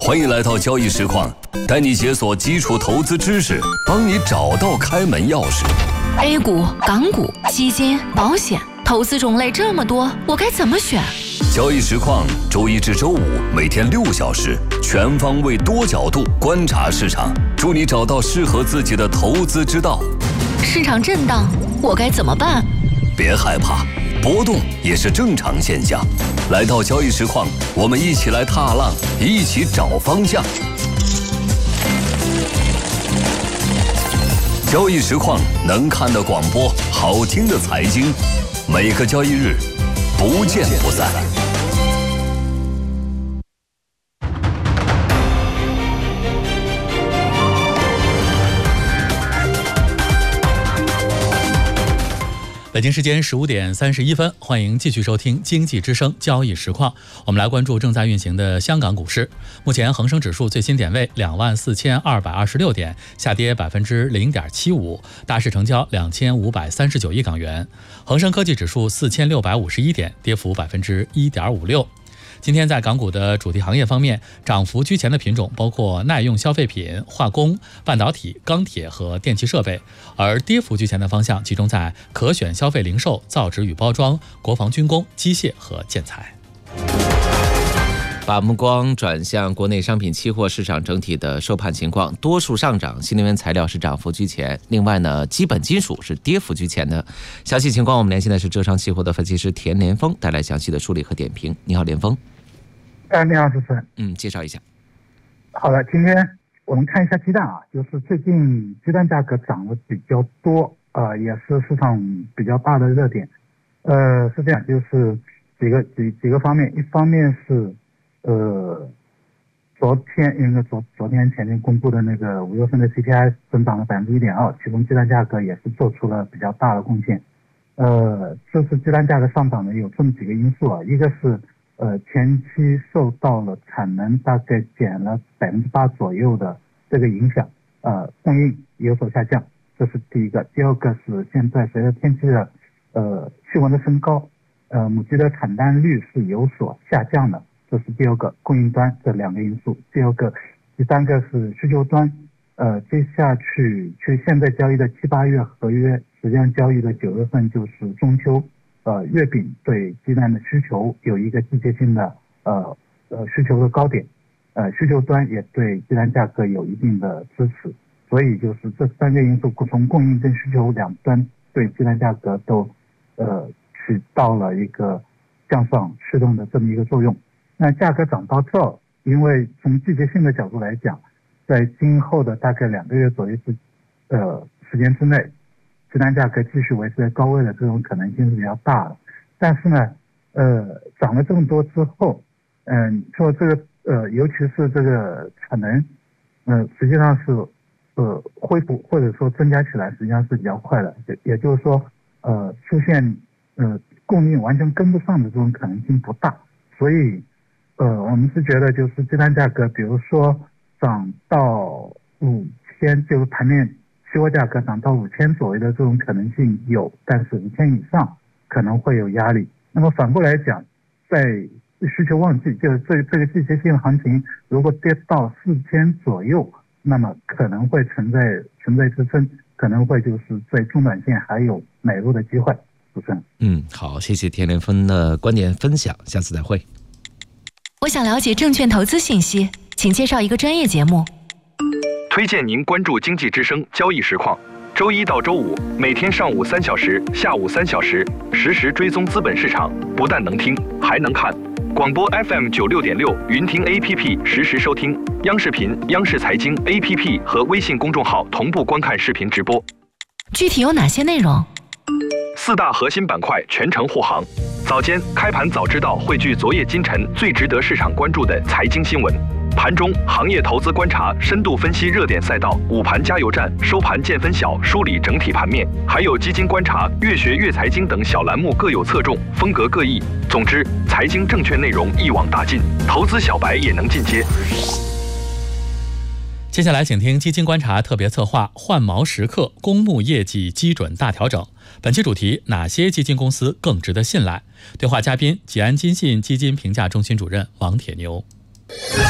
欢迎来到交易实况，带你解锁基础投资知识，帮你找到开门钥匙。 A 股、港股、基金、保险，投资种类这么多，我该怎么选？ 交易实况周一至周五每天6小时，全方位多角度观察市场，助你找到适合自己的投资之道。 市场震荡，我该怎么办？ 别害怕，波动也是正常现象。来到交易实况，我们一起来踏浪，一起找方向。交易实况能看的广播，好听的财经，每个交易日不见不散。 北京时间15点31分，欢迎继续收听经济之声交易实况。我们来关注正在运行的香港股市。目前恒生指数最新点位24226点，下跌0.75%，大市成交2539亿港元。恒生科技指数4651点，跌幅1.56%。今天在港股的主题行业方面，涨幅居前的品种包括耐用消费品、化工、半导体、钢铁和电气设备，而跌幅居前的方向集中在可选消费零售、造纸与包装、国防军工、机械和建材。 把目光转向国内商品期货市场整体的收盘情况，多数上涨，新能源材料是涨幅居前，另外呢，基本金属是跌幅居前的。详细情况我们联系的是浙商期货的分析师田连峰，带来详细的梳理和点评。你好，连峰。 你好，主持人。 介绍一下。 好的，今天我们看一下鸡蛋啊，就是最近鸡蛋价格涨得比较多，也是市场比较大的热点。是这样，就是几个方面，一方面是昨天前天公布的那个5月份的 CPI 增长了1.2%，其中鸡蛋价格也是做出了比较大的贡献。这次鸡蛋价格上涨呢，有这么几个因素啊，一个是前期受到了产能大概减了8%左右的这个影响，供应有所下降，这是第一个。第二个是现在随着天气的气温的升高，母鸡的产蛋率是有所下降的，这是第二个，供应端这2个因素。第三个是需求端，接下去现在交易的7、8月合约，实际上交易的9月份就是中秋。月饼对鸡蛋的需求有一个季节性的需求的高点，需求端也对鸡蛋价格有一定的支持，所以就是这3个因素从供应跟需求两端对鸡蛋价格都起到了一个向上驱动的这么一个作用。那价格涨到这，因为从季节性的角度来讲，在今后的大概2个月左右时间之内，鸡蛋价格继续维持在高位的这种可能性是比较大的。但是呢，涨了这么多之后，说这个尤其是这个产能，实际上是恢复或者说增加起来实际上是比较快的，也就是说出现供应完全跟不上的这种可能性不大。所以我们是觉得就是鸡蛋价格比如说涨到5000，就是盘面期货价格涨到5000左右的这种可能性有，但是5000以上可能会有压力。那么反过来讲，在需求旺季，就是这个季节性行情，如果跌到4000左右，那么可能会存在支撑，可能会就是在中短线还有买入的机会。主持人。 好，谢谢田连峰的观点分享，下次再会。 我想了解证券投资信息，请介绍一个专业节目。 推荐您关注经济之声交易实况，周一到周五每天上午3小时，下午3小时，实时追踪资本市场，不但能听，还能看。广播 FM96.6 云听 APP 实时收听，央视频、央视财经 APP 和微信公众号同步观看视频直播。 具体有哪些内容 ？4大核心板块全程护航。早间开盘早知道汇聚昨夜今晨最值得市场关注的财经新闻。盘中行业投资观察，深度分析热点赛道，午盘加油站，收盘见分晓，梳理整体盘面，还有基金观察、越学越财经等小栏目各有侧重，风格各异。总之，财经证券内容一网打尽，投资小白也能进阶。 接下来请听基金观察特别策划换毛时刻公募业绩基准大调整。本期主题：哪些基金公司更值得信赖？对话嘉宾：吉安金信基金评价中心主任王铁牛。